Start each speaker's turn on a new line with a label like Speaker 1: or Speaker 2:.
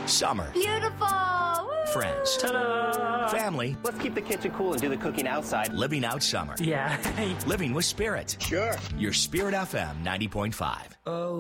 Speaker 1: Summer.
Speaker 2: Beautiful. Woo.
Speaker 1: Friends.
Speaker 3: Ta-da!
Speaker 1: Family.
Speaker 4: Let's keep the kitchen cool and do the cooking outside.
Speaker 1: Living out summer.
Speaker 3: Yeah.
Speaker 1: Living with Spirit.
Speaker 4: Sure.
Speaker 1: Your Spirit FM 90.5.
Speaker 3: Oh.